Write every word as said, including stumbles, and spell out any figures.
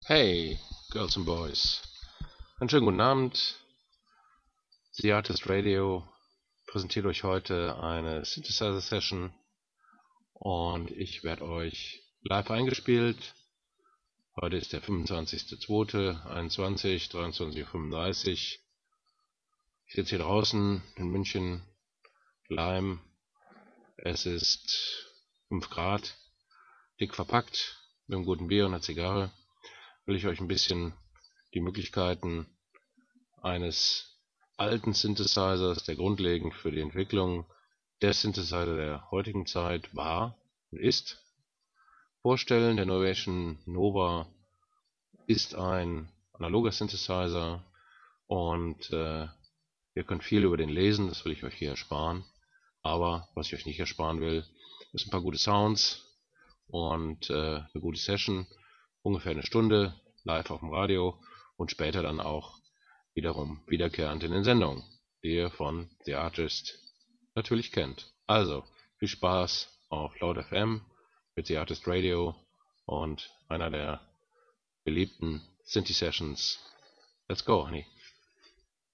Hey, Girls and Boys. Einen schönen guten Abend. The Artist Radio präsentiert euch heute eine Synthesizer-Session und ich werde euch live eingespielt. Heute ist der fünfundzwanzigster zweiter einundzwanzig, dreiundzwanzig Uhr fünfunddreißig. Ich sitze hier draußen in München, Leim. Es ist fünf Grad, dick verpackt, mit einem guten Bier und einer Zigarre. Will ich euch ein bisschen die Möglichkeiten eines alten Synthesizers, der grundlegend für die Entwicklung der Synthesizer der heutigen Zeit war und ist, vorstellen. Der Novation Nova ist ein analoger Synthesizer und äh, ihr könnt viel über den lesen, das will ich euch hier ersparen. Aber was ich euch nicht ersparen will, ist ein paar gute Sounds und äh, eine gute Session, ungefähr eine Stunde, live auf dem Radio und später dann auch wiederum wiederkehrend in den Sendungen, die ihr von The Artist natürlich kennt. Also, viel Spaß auf Loud F M mit The Artist Radio und einer der beliebten Synthi-Sessions. Let's go, honey.